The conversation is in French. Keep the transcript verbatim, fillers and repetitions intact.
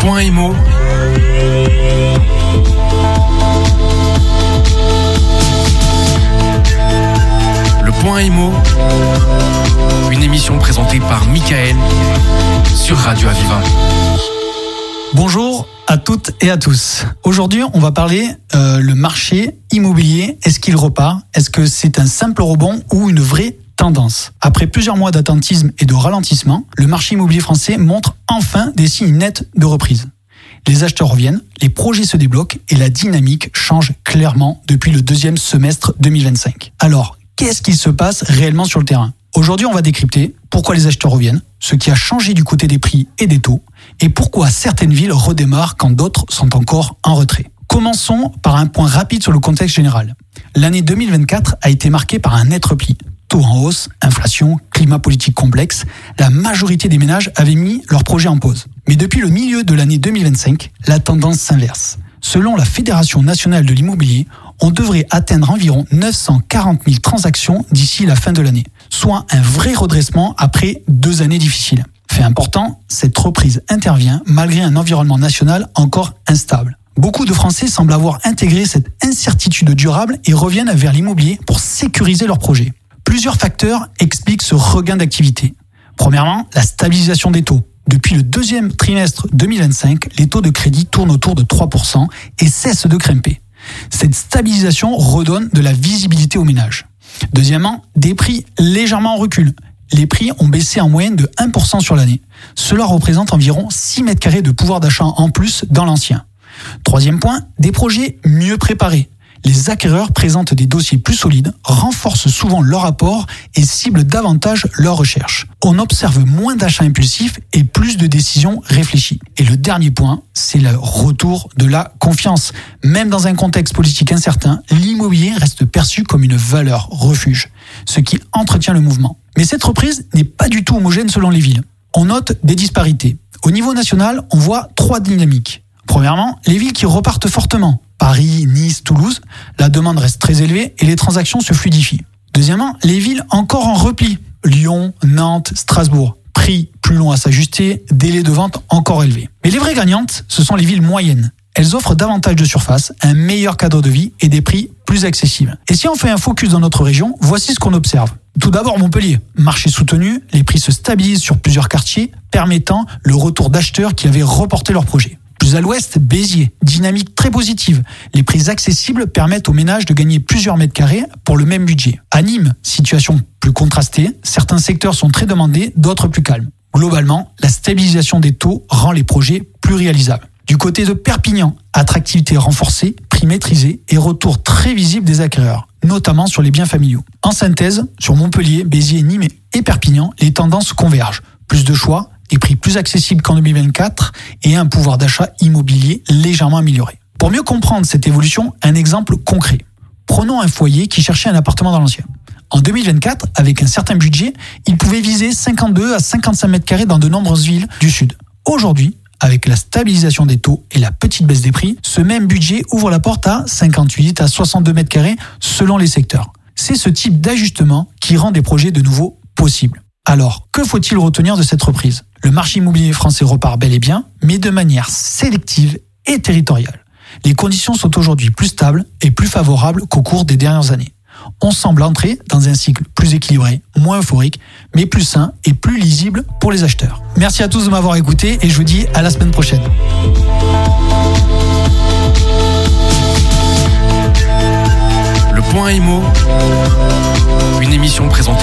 Point Immo. Le Point Immo. Une émission présentée par Michael sur Radio Aviva. Bonjour à toutes et à tous. Aujourd'hui, on va parler euh, le marché immobilier. Est-ce qu'il repart ? Est-ce que c'est un simple rebond ou une vraie tendance ? Après plusieurs mois d'attentisme et de ralentissement, le marché immobilier français montre enfin des signes nets de reprise. Les acheteurs reviennent, les projets se débloquent et la dynamique change clairement depuis le deuxième semestre deux mille vingt-cinq. Alors, qu'est-ce qui se passe réellement sur le terrain ? Aujourd'hui, on va décrypter pourquoi les acheteurs reviennent, ce qui a changé du côté des prix et des taux, et pourquoi certaines villes redémarrent quand d'autres sont encore en retrait. Commençons par un point rapide sur le contexte général. L'année deux mille vingt-quatre a été marquée par un net repli. Taux en hausse, inflation, climat politique complexe, la majorité des ménages avaient mis leurs projets en pause. Mais depuis le milieu de l'année deux mille vingt-cinq, la tendance s'inverse. Selon la Fédération nationale de l'immobilier, on devrait atteindre environ neuf cent quarante mille transactions d'ici la fin de l'année, soit un vrai redressement après deux années difficiles. Fait important, cette reprise intervient malgré un environnement national encore instable. Beaucoup de Français semblent avoir intégré cette incertitude durable et reviennent vers l'immobilier pour sécuriser leurs projets. Plusieurs facteurs expliquent ce regain d'activité. Premièrement, la stabilisation des taux. Depuis le deuxième trimestre deux mille vingt-cinq, les taux de crédit tournent autour de trois pour cent et cessent de grimper. Cette stabilisation redonne de la visibilité aux ménages. Deuxièmement, des prix légèrement en recul. Les prix ont baissé en moyenne de un pour cent sur l'année. Cela représente environ six mètres carrés de pouvoir d'achat en plus dans l'ancien. Troisième point, des projets mieux préparés. Les acquéreurs présentent des dossiers plus solides, renforcent souvent leur apport et ciblent davantage leurs recherches. On observe moins d'achats impulsifs et plus de décisions réfléchies. Et le dernier point, c'est le retour de la confiance. Même dans un contexte politique incertain, l'immobilier reste perçu comme une valeur refuge, ce qui entretient le mouvement. Mais cette reprise n'est pas du tout homogène selon les villes. On note des disparités. Au niveau national, on voit trois dynamiques. Premièrement, les villes qui repartent fortement. Paris, Nice, Toulouse, la demande reste très élevée et les transactions se fluidifient. Deuxièmement, les villes encore en repli. Lyon, Nantes, Strasbourg. Prix plus long à s'ajuster, délai de vente encore élevé. Mais les vraies gagnantes, ce sont les villes moyennes. Elles offrent davantage de surface, un meilleur cadre de vie et des prix plus accessibles. Et si on fait un focus dans notre région, voici ce qu'on observe. Tout d'abord Montpellier, marché soutenu, les prix se stabilisent sur plusieurs quartiers, permettant le retour d'acheteurs qui avaient reporté leur projet. Plus à l'ouest, Béziers, dynamique très positive. Les prix accessibles permettent aux ménages de gagner plusieurs mètres carrés pour le même budget. À Nîmes, situation plus contrastée, certains secteurs sont très demandés, d'autres plus calmes. Globalement, la stabilisation des taux rend les projets plus réalisables. Du côté de Perpignan, attractivité renforcée, prix maîtrisé et retour très visible des acquéreurs, notamment sur les biens familiaux. En synthèse, sur Montpellier, Béziers, Nîmes et Perpignan, les tendances convergent. Plus de choix, des prix plus accessibles qu'en deux mille vingt-quatre et un pouvoir d'achat immobilier légèrement amélioré. Pour mieux comprendre cette évolution, un exemple concret. Prenons un foyer qui cherchait un appartement dans l'ancien. En deux mille vingt-quatre, avec un certain budget, il pouvait viser cinquante-deux à cinquante-cinq mètres carrés dans de nombreuses villes du Sud. Aujourd'hui, avec la stabilisation des taux et la petite baisse des prix, ce même budget ouvre la porte à cinquante-huit à soixante-deux mètres carrés selon les secteurs. C'est ce type d'ajustement qui rend des projets de nouveau possibles. Alors, que faut-il retenir de cette reprise ? Le marché immobilier français repart bel et bien, mais de manière sélective et territoriale. Les conditions sont aujourd'hui plus stables et plus favorables qu'au cours des dernières années. On semble entrer dans un cycle plus équilibré, moins euphorique, mais plus sain et plus lisible pour les acheteurs. Merci à tous de m'avoir écouté et je vous dis à la semaine prochaine. Le Point Immo, une émission présentée